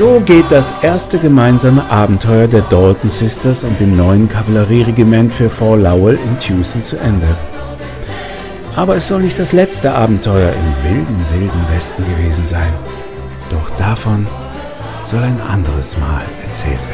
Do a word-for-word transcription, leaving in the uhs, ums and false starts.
So geht das erste gemeinsame Abenteuer der Dalton Sisters und dem neuen Kavallerieregiment für Fort Lowell in Tewson zu Ende. Aber es soll nicht das letzte Abenteuer im wilden, wilden Westen gewesen sein. Doch davon soll ein anderes Mal erzählt werden.